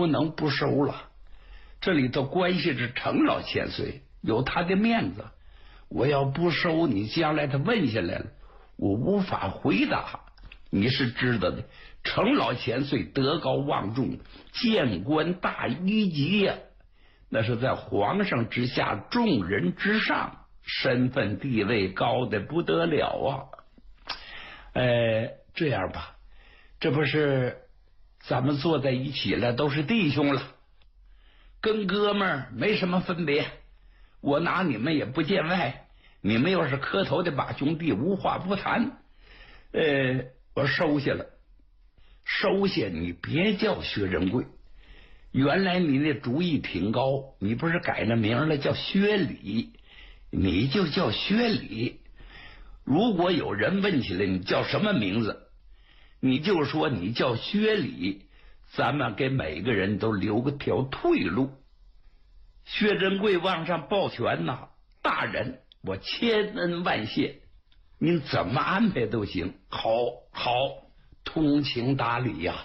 不能不收了。这里头关系着程老千岁，有他的面子。我要不收，你将来他问下来了，我无法回答。你是知道的，程老千岁德高望重，谏官大一级呀，那是在皇上之下，众人之上，身份地位高的不得了啊。这样吧，这不是咱们坐在一起了，都是弟兄了，跟哥们儿没什么分别，我拿你们也不见外。你们要是磕头的把兄弟，无话不谈。我收下了，收下你别叫薛仁贵。原来你那主意挺高，你不是改了名了，叫薛礼，你就叫薛礼。如果有人问起来你叫什么名字，你就说你叫薛礼，咱们给每个人都留个条退路。薛仁贵往上抱拳呐，大人，我千恩万谢，您怎么安排都行。好，通情达理呀。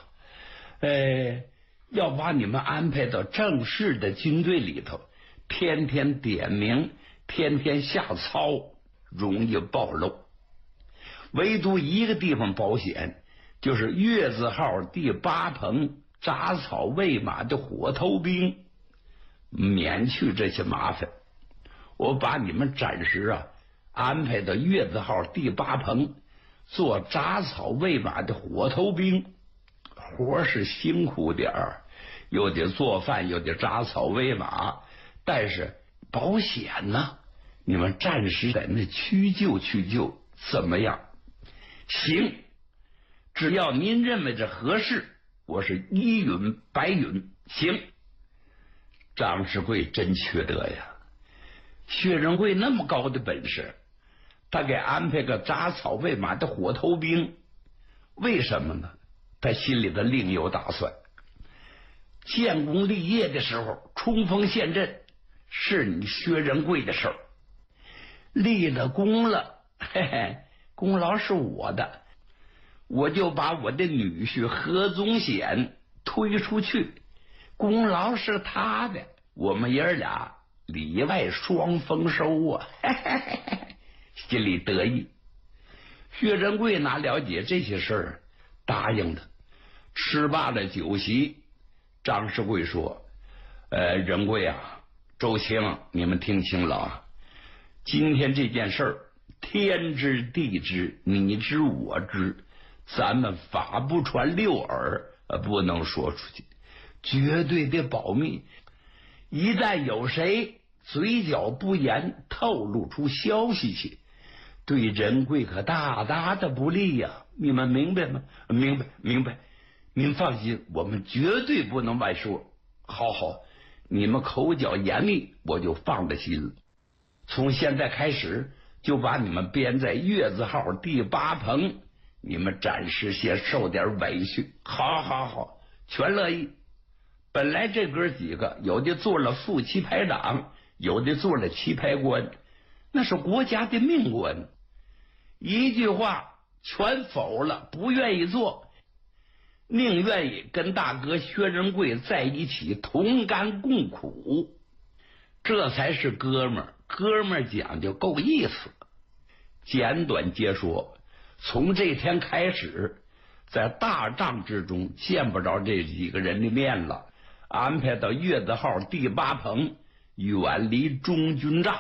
要把你们安排到正式的军队里头，天天点名，天天下操，容易暴露。唯独一个地方保险，就是月字号第8棚杂草喂马的火头兵，免去这些麻烦。我把你们暂时安排到月字号第8棚做杂草喂马的火头兵，活是辛苦点儿，又得做饭又得杂草喂马，但是保险呢，你们暂时在那屈就，怎么样？行，只要您认为这合适，我是一允白允。行。张世贵真缺德呀，薛仁贵那么高的本事，他给安排个杂草喂马的火头兵，为什么呢？他心里头另有打算。建功立业的时候，冲锋陷阵是你薛仁贵的事儿，立了功了，功劳是我的，我就把我的女婿何宗显推出去，功劳是他的，我们爷俩里外双丰收啊！心里得意。薛仁贵哪了解这些事儿，答应了。吃罢了酒席，张世贵说：“仁贵啊，周卿，你们听清了啊！今天这件事儿，天知地知，你知我知，咱们法不传六耳，不能说出去，绝对得保密。一旦有谁嘴角不严，透露出消息去，对仁贵可大大的不利呀！你们明白吗？明白。您放心，我们绝对不能外说。好，你们口角严密，我就放得心了。从现在开始，就把你们编在月字号第8棚，你们暂时先受点委屈。好，全乐意。本来这哥几个有的做了副旗排长，有的做了旗排官，那是国家的命官，一句话全否了，不愿意做，宁愿意跟大哥薛仁贵在一起同甘共苦，这才是哥们儿。哥们儿讲究够意思。简短截说，从这天开始，在大帐之中见不着这几个人的面了，安排到月字号第8棚，远离中军帐。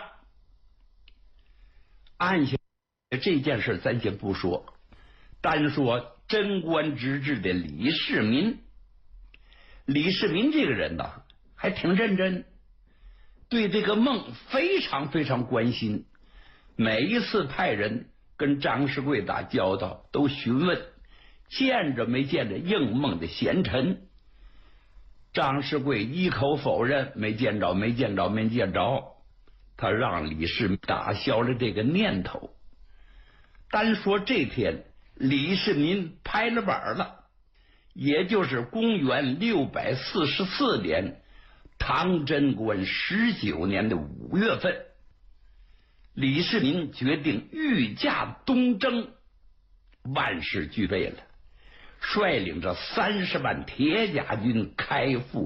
按下这件事咱先不说，单说贞观之治的李世民。李世民这个人呢，还挺认真，对这个梦非常关心，每一次派人跟张世贵打交道，都询问见着没见着应梦的贤臣。张世贵一口否认，没见着。他让李世民打消了这个念头。单说这天，李世民拍了板了，也就是公元644年唐贞观19年的5月份，李世民决定御驾东征，万事俱备了，率领着30万铁甲军开赴